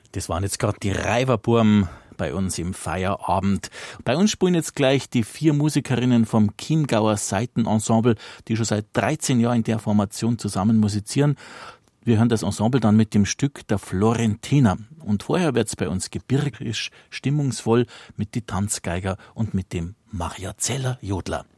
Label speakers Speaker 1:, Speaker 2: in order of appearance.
Speaker 1: Das waren jetzt gerade die Reiverburm bei uns im Feierabend. Bei uns spielen jetzt gleich die 4 Musikerinnen vom Chiemgauer Saitenensemble, die schon seit 13 Jahren in der Formation zusammen musizieren. Wir hören das Ensemble dann mit dem Stück Der Florentiner. Und vorher wird's bei uns gebirgisch, stimmungsvoll mit die Tanzgeiger und mit dem Mariazeller Jodler.